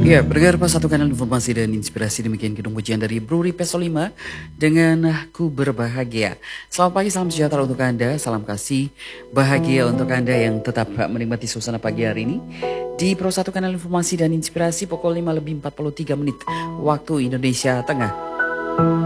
Ya, bergerak pas satu kanal informasi dan inspirasi demikian gedung pujian dari Bruri Peso 5 dengan Ku Berbahagia. Selamat pagi, salam sejahtera untuk Anda, salam kasih bahagia untuk Anda yang tetap menikmati suasana pagi hari ini. Di Pro 1 kanal informasi dan inspirasi pukul 5 lebih 43 menit waktu Indonesia Tengah.